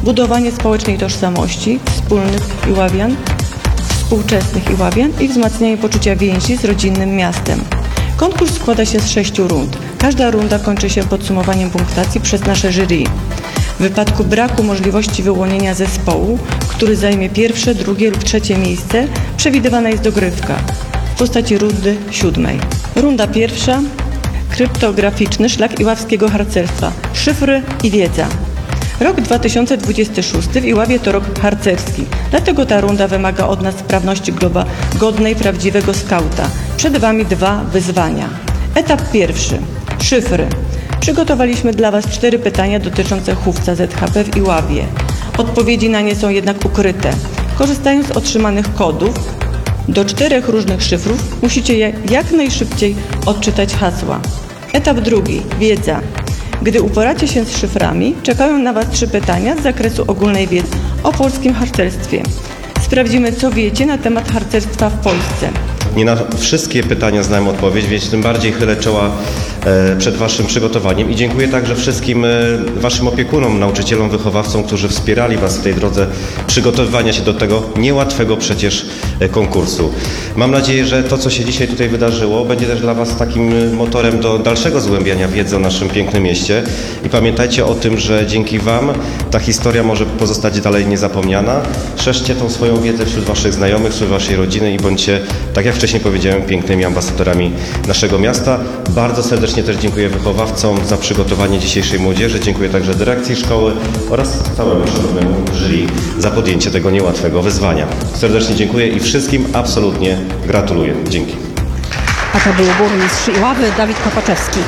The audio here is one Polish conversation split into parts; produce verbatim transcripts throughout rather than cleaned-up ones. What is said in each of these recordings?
budowanie społecznej tożsamości wspólnych Iławian, współczesnych Iławian i wzmacnianie poczucia więzi z rodzinnym miastem. Konkurs składa się z sześciu rund. Każda runda kończy się podsumowaniem punktacji przez nasze jury. W wypadku braku możliwości wyłonienia zespołu, który zajmie pierwsze, drugie lub trzecie miejsce, przewidywana jest dogrywka w postaci rundy siódmej. Runda pierwsza. Kryptograficzny szlak iławskiego harcerstwa. Szyfry i wiedza. Rok dwa tysiące dwudziesty szósty w Iławie to rok harcerski, dlatego ta runda wymaga od nas sprawności globa godnej prawdziwego skauta. Przed Wami dwa wyzwania. Etap pierwszy. Szyfry. Przygotowaliśmy dla Was cztery pytania dotyczące chówca Z H P w Iławie. Odpowiedzi na nie są jednak ukryte. Korzystając z otrzymanych kodów do czterech różnych szyfrów, musicie je jak najszybciej odczytać hasła. Etap drugi. Wiedza. Gdy uporacie się z szyframi, czekają na Was trzy pytania z zakresu ogólnej wiedzy o polskim harcerstwie. Sprawdzimy, co wiecie na temat harcerstwa w Polsce. Nie na wszystkie pytania znałem odpowiedź, więc tym bardziej chylę czoła e, przed Waszym przygotowaniem i dziękuję także wszystkim e, Waszym opiekunom, nauczycielom, wychowawcom, którzy wspierali Was w tej drodze przygotowywania się do tego niełatwego przecież e, konkursu. Mam nadzieję, że to, co się dzisiaj tutaj wydarzyło, będzie też dla Was takim motorem do dalszego zgłębiania wiedzy o naszym pięknym mieście i pamiętajcie o tym, że dzięki Wam ta historia może pozostać dalej niezapomniana. Szerzcie tą swoją wiedzę wśród Waszych znajomych, wśród Waszej rodziny i bądźcie, tak jak wcześniej powiedziałem, pięknymi ambasadorami naszego miasta. Bardzo serdecznie też dziękuję wychowawcom za przygotowanie dzisiejszej młodzieży. Dziękuję także dyrekcji szkoły oraz całemu szanownemu jury za podjęcie tego niełatwego wyzwania. Serdecznie dziękuję i wszystkim absolutnie gratuluję. Dzięki. A to był burmistrz Iławy Dawid Kopaczewski.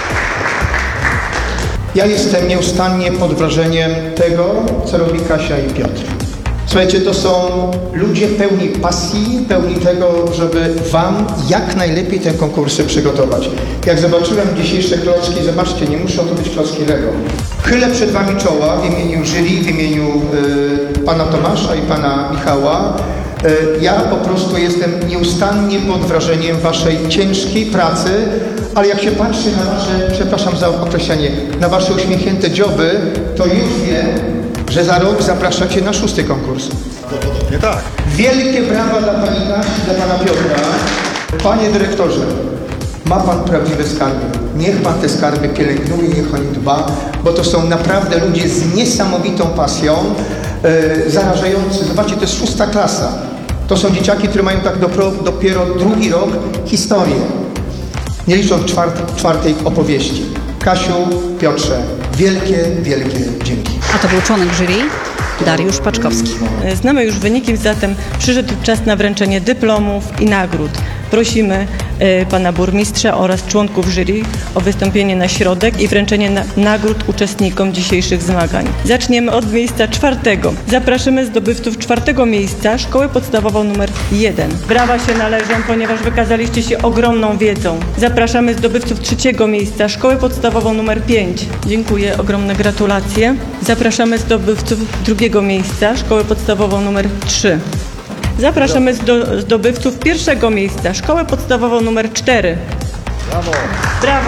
Ja jestem nieustannie pod wrażeniem tego, co robi Kasia i Piotr. Słuchajcie, to są ludzie pełni pasji, pełni tego, żeby Wam jak najlepiej te konkursy przygotować. Jak zobaczyłem dzisiejsze klocki, zobaczcie, nie muszą to być klocki Lego. Chylę przed Wami czoła w imieniu jury, w imieniu y, Pana Tomasza i Pana Michała. Y, ja po prostu jestem nieustannie pod wrażeniem Waszej ciężkiej pracy, ale jak się patrzy na Wasze, przepraszam za określenie, na Wasze uśmiechnięte dzioby, to już wiem, że za rok zapraszacie na szósty konkurs. Prawdopodobnie tak. Wielkie brawa dla Pani Kasi, dla Pana Piotra. Panie dyrektorze, ma Pan prawdziwe skarby. Niech Pan te skarby pielęgnuje, niech o nie dba, bo to są naprawdę ludzie z niesamowitą pasją, e, zarażający. Zobaczcie, to jest szósta klasa. To są dzieciaki, które mają tak dopiero, dopiero drugi rok historię. Nie licząc czwart, czwartej opowieści. Kasiu, Piotrze, wielkie, wielkie dzięki. A to był członek jury Dariusz Paczkowski. Znamy już wyniki, zatem przyszedł czas na wręczenie dyplomów i nagród. Prosimy y, Pana Burmistrza oraz członków jury o wystąpienie na środek i wręczenie na, nagród uczestnikom dzisiejszych zmagań. Zaczniemy od miejsca czwartego. Zapraszamy zdobywców czwartego miejsca, Szkołę Podstawową nr jeden. Brawa się należą, ponieważ wykazaliście się ogromną wiedzą. Zapraszamy zdobywców trzeciego miejsca, Szkołę Podstawową nr pięć. Dziękuję, ogromne gratulacje. Zapraszamy zdobywców drugiego miejsca, Szkołę Podstawową nr trzy. Zapraszamy zdo, zdobywców pierwszego miejsca, Szkołę Podstawową nr cztery. Brawo! Brawo!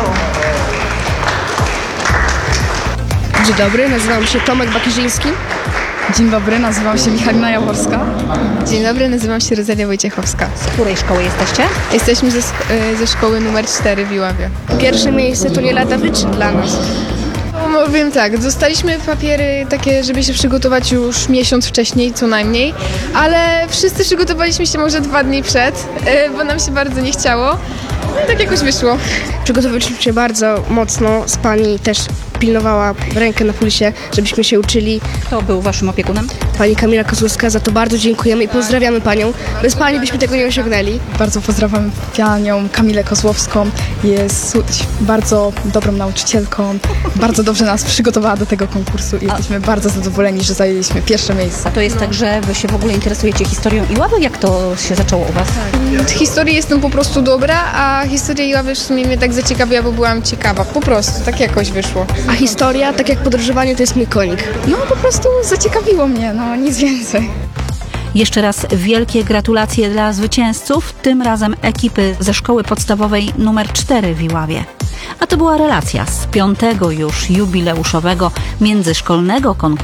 Dzień dobry, nazywam się Tomek Bakirzyński. Dzień dobry, nazywam się Michalina Jaworska. Dzień dobry, nazywam się Rosalia Wojciechowska. Z której szkoły jesteście? Jesteśmy ze, ze szkoły numer cztery w Iławie. Pierwsze miejsce to nie lada wyczyn dla nas. No, wiem tak, dostaliśmy papiery takie, żeby się przygotować już miesiąc wcześniej co najmniej, ale wszyscy przygotowaliśmy się może dwa dni przed, bo nam się bardzo nie chciało. No i tak jakoś wyszło. Przygotowaliśmy się bardzo mocno, z Pani też pilnowała rękę na pulsie, żebyśmy się uczyli. Kto był Waszym opiekunem? Pani Kamila Kozłowska, za to bardzo dziękujemy i pozdrawiamy Panią. Bez Pani byśmy tego nie osiągnęli. Bardzo pozdrawiam Panią Kamilę Kozłowską. Jest bardzo dobrą nauczycielką. Bardzo dobrze nas przygotowała do tego konkursu i jesteśmy bardzo zadowoleni, że zajęliśmy pierwsze miejsce. A to jest tak, że Wy się w ogóle interesujecie historią Iławy? Jak to się zaczęło u Was? Od historii jestem po prostu dobra, a historia Iławy w sumie mnie tak zaciekawiła, bo byłam ciekawa. Po prostu, tak jakoś wyszło. A historia, tak jak podróżowanie, to jest mój konik. No po prostu zaciekawiło mnie, no nic więcej. Jeszcze raz wielkie gratulacje dla zwycięzców, tym razem ekipy ze Szkoły Podstawowej nr cztery w Iławie. A to była relacja z piątego już jubileuszowego międzyszkolnego konkursu